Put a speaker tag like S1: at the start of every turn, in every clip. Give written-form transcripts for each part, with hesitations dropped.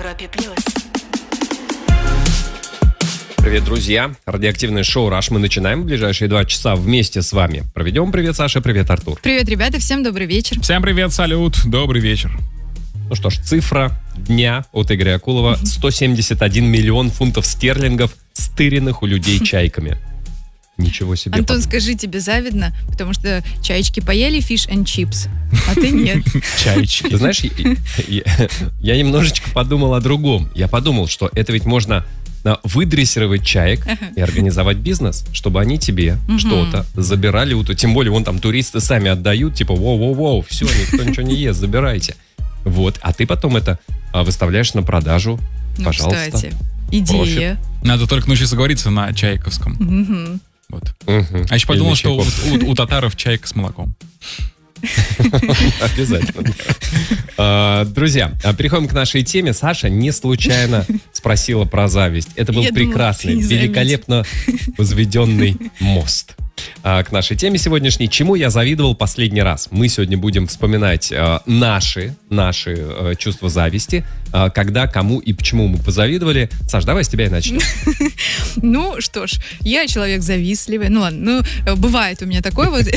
S1: Европе+.
S2: Привет, друзья. Радиоактивное шоу «Раш» мы начинаем. В ближайшие 2 часа вместе с вами проведем. Привет, Саша, привет, Артур.
S3: Привет, ребята, всем добрый вечер.
S4: Всем привет, салют, добрый вечер.
S2: Ну что ж, цифра дня от Игоря Акулова: 171 миллион фунтов стерлингов, стыренных у людей чайками. Ничего себе.
S3: Антон, скажи, тебе завидно? Потому что чаечки поели fish and chips, а ты нет.
S4: Чаечки.
S2: Ты знаешь, я немножечко подумал о другом. Я подумал, что это ведь можно выдрессировать чаек и организовать бизнес, чтобы они тебе что-то забирали. Тем более, вон там туристы сами отдают, типа, воу-воу-воу, все, никто ничего не ест, забирайте. Вот, а ты потом это выставляешь на продажу.
S3: Ну,
S2: пожалуйста.
S3: кстати, идея.
S4: Надо только научиться говориться на чайковском. Вот. А еще подумал, что у татаров чайка с молоком.
S2: Обязательно. Друзья, переходим к нашей теме. Саша не случайно спросила про зависть. Это был прекрасный, великолепно возведенный мост к нашей теме сегодняшней. Чему я завидовал последний раз? Мы сегодня будем вспоминать наши чувства зависти, когда, кому и почему мы позавидовали. Саш, давай с тебя и начнем.
S3: Ну, что ж, я человек завистливый. Ну ладно, бывает у меня такое вот.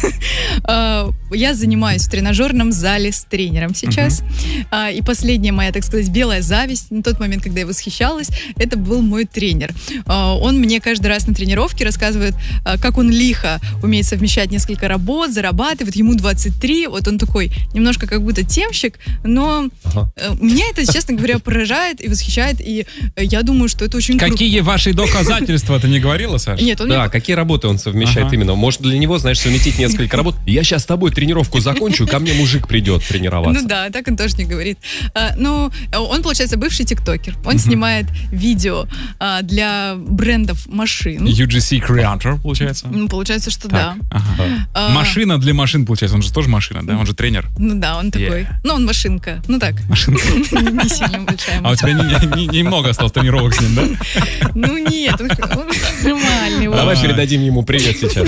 S3: Я занимаюсь в тренажерном зале с тренером сейчас. И последняя моя, так сказать, белая зависть, на тот момент, когда я восхищалась, это был мой тренер. Он мне каждый раз на тренировке рассказывает, как он лихо умеет совмещать несколько работ, зарабатывает, ему 23, вот он такой немножко как будто темщик, но меня это, честно говоря, поражает и восхищает, и я думаю, что это очень круто.
S4: Какие ваши доказательства, ты не говорила, Саша?
S3: Нет, он
S2: Да, какие работы он совмещает именно? Может, для него, знаешь, совместить несколько работ? Я сейчас с тобой тренировку закончу, ко мне мужик придет тренироваться.
S3: Ну да, так он тоже не говорит. Ну, он, получается, бывший тиктокер. Он снимает видео для брендов машин.
S4: UGC Creator, получается?
S3: Ну, получается, что да.
S4: Машина для машин, получается. Он же тоже машина, да? Он же тренер.
S3: Ну да, он такой. Ну, он машинка. Ну так.
S4: Машинка.
S3: Не сильно большая.
S4: А у тебя немного осталось тренировок с ним, да?
S3: Ну нет, он нормальный.
S2: Давай передадим ему привет сейчас.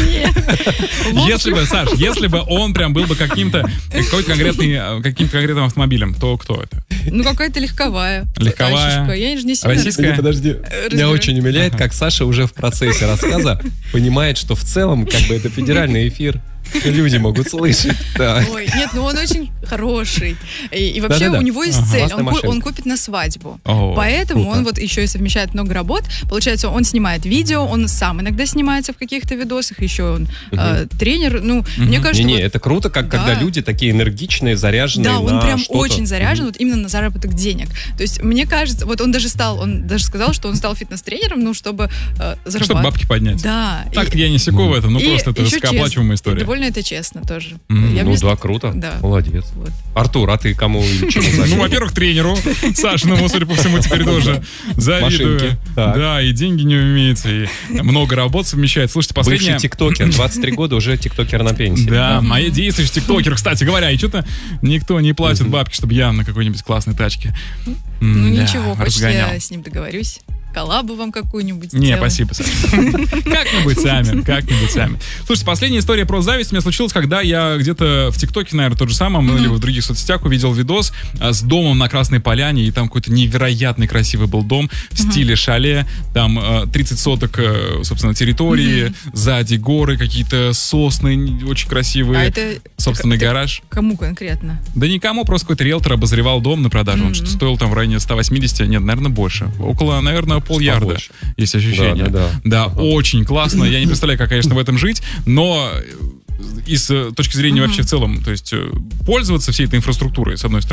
S4: Если бы, Саш, если бы он прям был бы каким-то конкретным автомобилем, то кто это?
S3: Ну, какая-то легковая.
S4: Легковая.
S3: Я же не сильно...
S4: Российская?
S2: Подожди. Меня очень умиляет, как Саша уже в процессе рассказа понимает, что в целом, как бы, это федеральный эфир. Люди могут слышать. Да.
S3: Ой, нет, ну он очень хороший. И вообще у него есть цель. Он купит на свадьбу. Поэтому он вот еще и совмещает много работ. Получается, он снимает видео, он сам иногда снимается в каких-то видосах, еще он тренер. Ну, мне кажется...
S2: Не, это круто, когда люди такие энергичные, заряженные на
S3: что-то. Да, он прям
S2: что-то.
S3: очень заряжен вот именно на заработок денег. То есть, мне кажется, вот он даже сказал, что он стал фитнес-тренером, ну, чтобы зарабатывать.
S4: Чтобы бабки поднять.
S3: Да.
S4: Так-то я не секу в этом, ну просто это высокооплачиваемая история.
S3: Довольно это честно тоже.
S2: Ну да, круто.
S3: Да.
S2: Молодец.
S3: Вот.
S2: Артур, а ты кому и чему завидуешь?
S4: Ну, во-первых, тренеру Сашиному, судя по всему, теперь тоже завидую. Да, и деньги не умеете, и много работ совмещает. Слушайте, последнее...
S2: Бывший тиктокер, 23 года, уже тиктокер на пенсии.
S4: Да, мои действующий тиктокер, кстати говоря, и что-то никто не платит бабки, чтобы я на какой-нибудь классной тачке.
S3: Ну ничего, хоть я с ним договорюсь. Коллабу вам какую-нибудь сделаем.
S4: Не, спасибо, Саша. Как-нибудь сами. Слушайте, последняя история про зависть у меня случилась, когда я где-то в ТикТоке, наверное, тот же самом, или в других соцсетях увидел видос с домом на Красной Поляне, и там какой-то невероятный красивый был дом в стиле шале, там 30 соток, собственно, территории, сзади горы, какие-то сосны очень красивые,
S3: а это
S4: собственный гараж.
S3: Кому конкретно?
S4: Да никому, просто какой-то риэлтор обозревал дом на продажу, он что-то стоил там в районе 180, нет, наверное, больше, около, наверное, полярда,
S2: побольше.
S4: Есть ощущение. Да, очень классно. Я не представляю, как, конечно, в этом жить, но и с точки зрения вообще в целом, то есть пользоваться всей этой инфраструктурой, с одной стороны,